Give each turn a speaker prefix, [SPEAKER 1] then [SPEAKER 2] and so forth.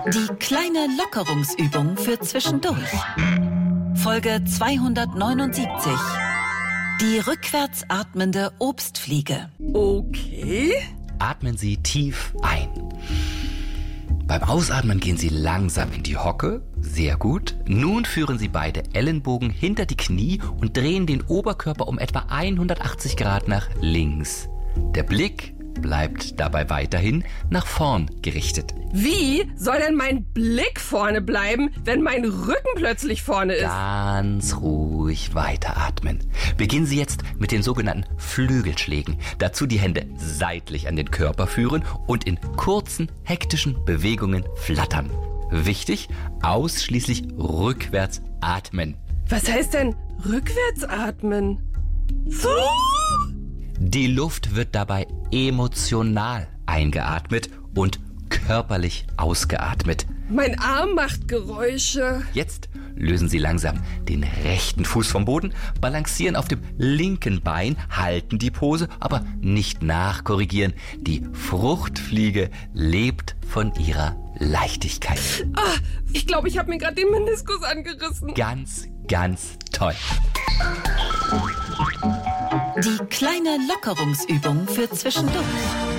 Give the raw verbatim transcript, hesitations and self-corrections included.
[SPEAKER 1] Die kleine Lockerungsübung für zwischendurch. Folge zweihundertneunundsiebzig. Die rückwärts atmende Obstfliege.
[SPEAKER 2] Okay.
[SPEAKER 3] Atmen Sie tief ein. Beim Ausatmen gehen Sie langsam in die Hocke. Sehr gut. Nun führen Sie beide Ellenbogen hinter die Knie und drehen den Oberkörper um etwa hundertachtzig Grad nach links. Der Blick bleibt dabei weiterhin nach vorn gerichtet.
[SPEAKER 2] Wie soll denn mein Blick vorne bleiben, wenn mein Rücken plötzlich vorne ist?
[SPEAKER 3] Ganz ruhig weiteratmen. Beginnen Sie jetzt mit den sogenannten Flügelschlägen. Dazu die Hände seitlich an den Körper führen und in kurzen, hektischen Bewegungen flattern. Wichtig, ausschließlich rückwärts atmen.
[SPEAKER 2] Was heißt denn rückwärts atmen? So?
[SPEAKER 3] Die Luft wird dabei emotional eingeatmet und körperlich ausgeatmet.
[SPEAKER 2] Mein Arm macht Geräusche.
[SPEAKER 3] Jetzt lösen Sie langsam den rechten Fuß vom Boden, balancieren auf dem linken Bein, halten die Pose, aber nicht nachkorrigieren. Die Fruchtfliege lebt von ihrer Leichtigkeit.
[SPEAKER 2] Ah, ich glaube, ich habe mir gerade den Meniskus angerissen.
[SPEAKER 3] Ganz, ganz toll.
[SPEAKER 1] Die kleine Lockerungsübung für zwischendurch.